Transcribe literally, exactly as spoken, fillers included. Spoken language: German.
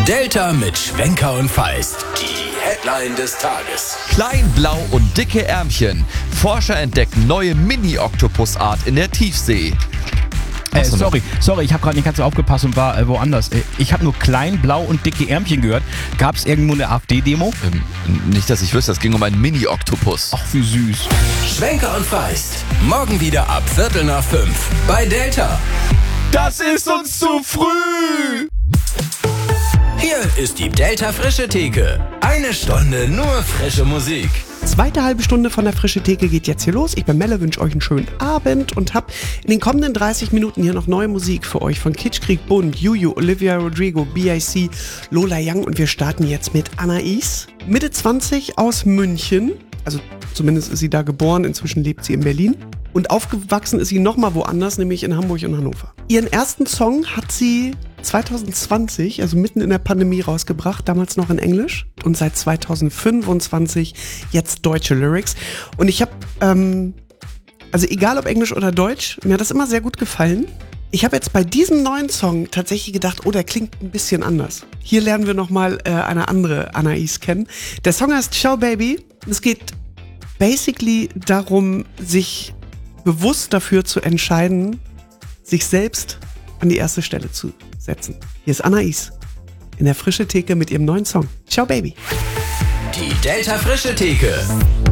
Delta mit Schwenker und Feist. Die Headline des Tages. Klein, blau und dicke Ärmchen. Forscher entdecken neue Mini-Oktopusart in der Tiefsee. Äh, sorry, sorry, ich habe gerade nicht ganz so aufgepasst und war äh, woanders. Äh, ich habe nur klein, blau und dicke Ärmchen gehört. Gab es irgendwo eine AfD-Demo? Ähm, nicht, dass ich wüsste, es ging um einen Mini-Oktopus. Ach, wie süß. Schwenker und Feist. Morgen wieder ab Viertel nach fünf bei Delta. Das ist uns zu früh! Hier ist die Delta Frische Theke. Eine Stunde nur frische Musik. Zweite halbe Stunde von der Frische Theke geht jetzt hier los. Ich bin Melle, wünsche euch einen schönen Abend und hab in den kommenden dreißig Minuten hier noch neue Musik für euch von Kitschkrieg Bund, Juju, Olivia Rodrigo, B I C, Lola Young und wir starten jetzt mit Anais. Mitte zwanzig aus München, also zumindest ist sie da geboren, inzwischen lebt sie in Berlin. Und aufgewachsen ist sie nochmal woanders, nämlich in Hamburg und Hannover. Ihren ersten Song hat sie zwanzig zwanzig, also mitten in der Pandemie, rausgebracht, damals noch in Englisch. Und seit zwanzig fünfundzwanzig jetzt deutsche Lyrics. Und ich habe, ähm, also egal ob Englisch oder Deutsch, mir hat das immer sehr gut gefallen. Ich habe jetzt bei diesem neuen Song tatsächlich gedacht, oh, der klingt ein bisschen anders. Hier lernen wir nochmal äh, eine andere Anais kennen. Der Song heißt Ciao Baby. Es geht basically darum, sich bewusst dafür zu entscheiden, sich selbst an die erste Stelle zu setzen. Hier ist Anais in der Frische Theke mit ihrem neuen Song. Ciao Baby. Die Delta Frische Theke.